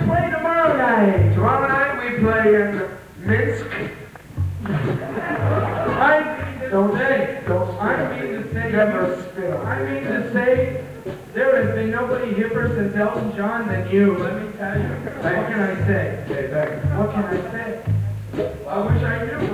play tomorrow night? Tomorrow night we play in Minsk. I mean to say, there has been nobody hipper since Elton John than you, let me tell you. What can I say? What can I say? I wish I knew.